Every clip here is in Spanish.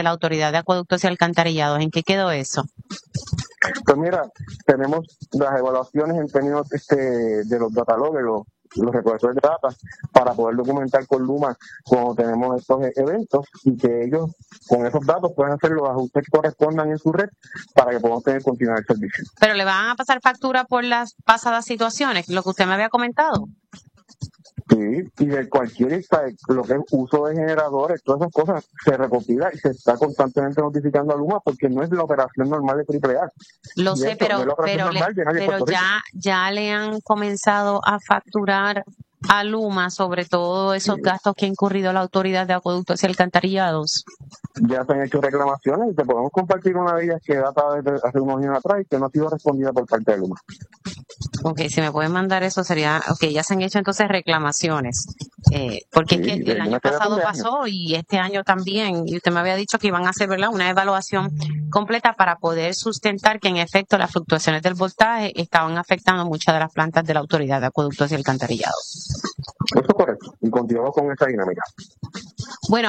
la Autoridad de Acueductos y Alcantarillados. ¿En qué quedó eso? Pues mira, tenemos las evaluaciones en términos de los datalogs, los recolectores de data, para poder documentar con Luma cuando tenemos estos eventos y que ellos con esos datos puedan hacer los ajustes que correspondan en su red para que podamos continuar el servicio. ¿Pero le van a pasar factura por las pasadas situaciones, lo que usted me había comentado? Sí, y de cualquier, lo que es uso de generadores, todas esas cosas se recopila y se está constantemente notificando a Luma porque no es la operación normal de AAA. Lo sé, pero ya le han comenzado a facturar a Luma sobre todo esos gastos que ha incurrido la Autoridad de Acueductos y Alcantarillados. Ya se han hecho reclamaciones y te podemos compartir una de ellas que data desde hace unos años atrás y que no ha sido respondida por parte de Luma. Ok, si me pueden mandar eso sería, ok, ya se han hecho entonces reclamaciones, porque sí, es que el año pasado pasó y este año también, y usted me había dicho que iban a hacer, ¿verdad?, una evaluación completa para poder sustentar que en efecto las fluctuaciones del voltaje estaban afectando muchas de las plantas de la Autoridad de Acueductos y Alcantarillados. Eso es correcto, y continuamos con esa dinámica. Bueno,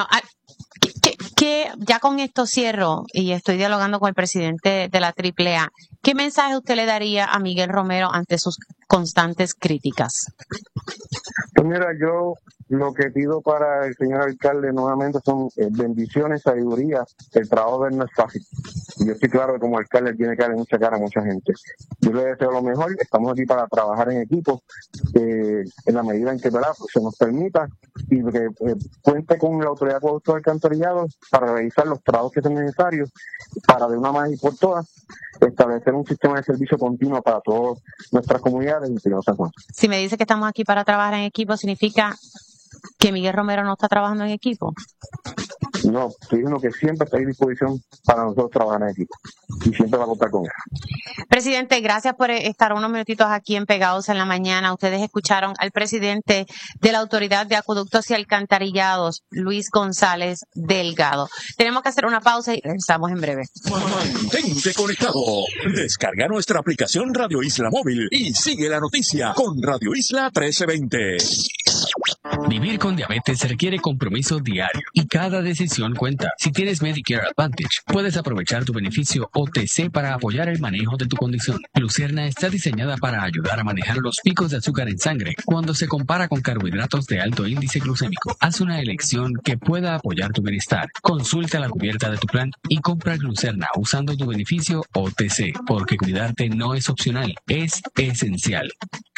que ya con esto cierro y estoy dialogando con el presidente de la AAA. ¿Qué mensaje usted le daría a Miguel Romero ante sus constantes críticas? Pues mira, yo lo que pido para el señor alcalde nuevamente son bendiciones, sabiduría. El trabajo de él no es fácil. Yo estoy claro que como alcalde tiene que darle mucha cara a mucha gente. Yo le deseo lo mejor. Estamos aquí para trabajar en equipo en la medida en que pues, se nos permita y que cuente con la Autoridad de Acueductos y Alcantarillados para realizar los trabajos que sean necesarios para de una vez y por todas establecer un sistema de servicio continuo para todas nuestras comunidades y San Juan. Si me dice que estamos aquí para trabajar en equipo, ¿significa que Miguel Romero no está trabajando en equipo? No, estoy diciendo que siempre está a disposición para nosotros trabajar en equipo y siempre va a contar con él. Presidente, gracias por estar unos minutitos aquí en Pegados en la Mañana. Ustedes escucharon al presidente de la Autoridad de Acueductos y Alcantarillados, Luis González Delgado. Tenemos que hacer una pausa y regresamos en breve. Mantente conectado. Descarga nuestra aplicación Radio Isla Móvil y sigue la noticia con Radio Isla 1320. Vivir con diabetes requiere compromiso diario y cada decisión cuenta. Si tienes Medicare Advantage, puedes aprovechar tu beneficio OTC para apoyar el manejo de tu condición. Glucerna está diseñada para ayudar a manejar los picos de azúcar en sangre cuando se compara con carbohidratos de alto índice glucémico. Haz una elección que pueda apoyar tu bienestar. Consulta la cubierta de tu plan y compra Glucerna usando tu beneficio OTC, porque cuidarte no es opcional, es esencial.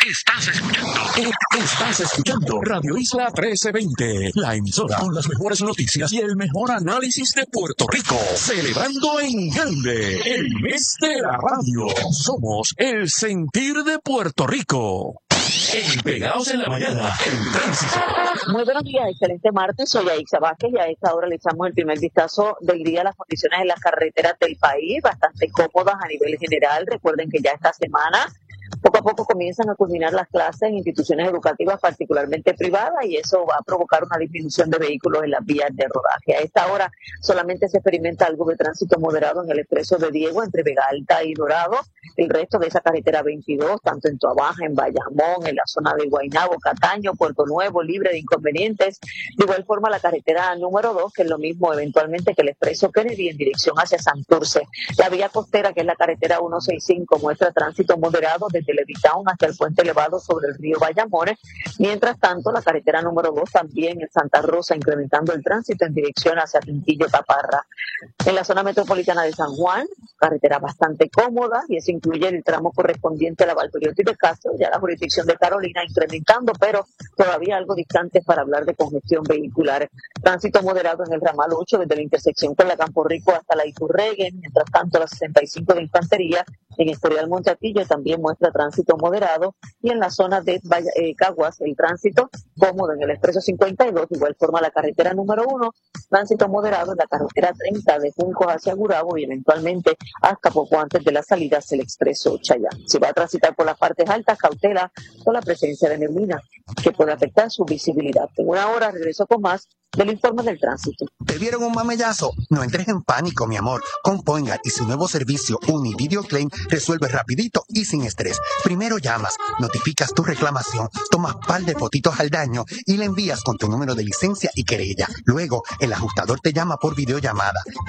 Estás escuchando Radio Isla 1320, la emisora con las mejores noticias y el mejor análisis de Puerto Rico, celebrando en grande el mes de la radio. Somos el sentir de Puerto Rico. Pegados en la Mañana, el tránsito. Muy buenos días, excelente martes. Soy Aixa Vázquez y a esta hora le echamos el primer vistazo del día a las condiciones en las carreteras del país, bastante cómodas a nivel general. Recuerden que ya esta semana poco a poco comienzan a culminar las clases en instituciones educativas, particularmente privadas, y eso va a provocar una disminución de vehículos en las vías de rodaje. A esta hora solamente se experimenta algo de tránsito moderado en el expreso de Diego entre Vega Alta y Dorado. El resto de esa carretera 22, tanto en Toabaja, en Bayamón, en la zona de Guaynabo, Cataño, Puerto Nuevo, libre de inconvenientes. De igual forma, la carretera número 2, que es lo mismo eventualmente que el expreso Kennedy en dirección hacia Santurce. La vía costera, que es la carretera 165, muestra tránsito moderado desde Levitown hasta el puente elevado sobre el río Bayamón. Mientras tanto, la carretera número 2 también en Santa Rosa, incrementando el tránsito en dirección hacia Quintillo Caparra. En la zona metropolitana de San Juan, carretera bastante cómoda, y eso incluye el tramo correspondiente a la Valperiotti de Castro, ya la jurisdicción de Carolina incrementando, pero todavía algo distantes para hablar de congestión vehicular. Tránsito moderado en el ramal 8 desde la intersección con la Campo Rico hasta la Iturreguen. Mientras tanto, la 65 de Infantería en Escorial Montatillo también muestra tránsito moderado, y en la zona de Caguas el tránsito cómodo en el expreso 52. De igual forma, la carretera número 1, tránsito moderado en la carretera 30 de Juncos hacia Gurabo y eventualmente hasta poco antes de la salida hacia el expreso Chayán. Si va a transitar por las partes altas, cautela con la presencia de neblina que puede afectar su visibilidad. En una hora regreso con más del informe del tránsito. ¿Te dieron un mamellazo? No entres en pánico, mi amor. Con Poingar y su nuevo servicio Univideo Claim resuelve rapidito y sin estrés. Primero llamas, notificas tu reclamación, tomas par de fotitos al daño y le envías con tu número de licencia y querella. Luego, el ajustador te llama por videollamada.